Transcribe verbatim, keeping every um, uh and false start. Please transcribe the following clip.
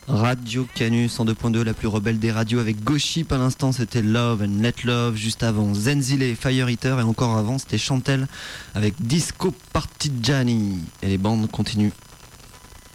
Radio Canus cent deux point deux, la plus rebelle des radios avec Goship. À l'instant c'était Love and Let Love, juste avant Zenzile et Fire Eater, et encore avant c'était Chantel avec Disco Partigiani. Et les bandes continuent.